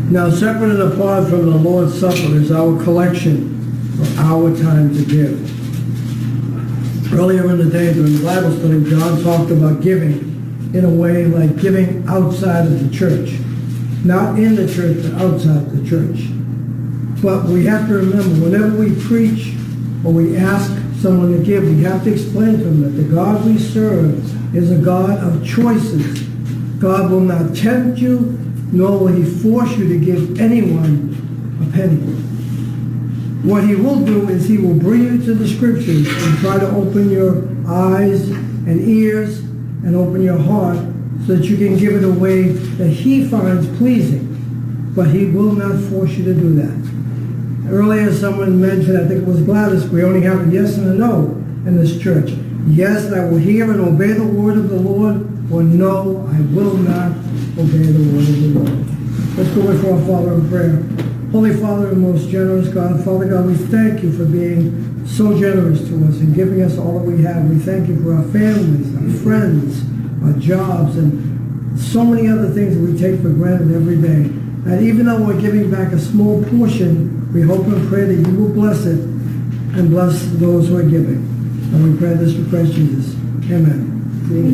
Now, separate and apart from the Lord's Supper is our collection for our time to give. Earlier in the day during the Bible study, John talked about giving in a way like giving outside of the church. Not in the church, but outside the church. But we have to remember, whenever we preach or we ask someone to give, we have to explain to them that the God we serve is a God of choices. God will not tempt you, nor will he force you to give anyone a penny. What he will do is he will bring you to the scriptures and try to open your eyes and ears and open your heart so that you can give it a way that he finds pleasing. But he will not force you to do that. Earlier someone mentioned, I think it was Gladys, we only have a yes and a no in this church. Yes, I will hear and obey the word of the Lord, or no, I will not obey the word of the Lord. Let's go before our Father in prayer. Holy Father and most generous God, Father God, we thank you for being so generous to us and giving us all that we have. We thank you for our families, our friends, our jobs, and so many other things that we take for granted every day. And even though we're giving back a small portion, we hope and pray that you will bless it and bless those who are giving. And we pray this for Christ Jesus. Amen.